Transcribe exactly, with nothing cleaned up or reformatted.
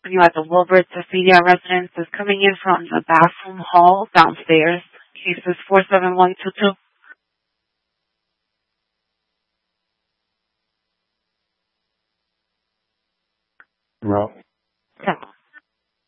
stopping you at the Wilbur Tafidia residence is coming in from the bathroom hall downstairs. Case is four seven one two two. No. Ten.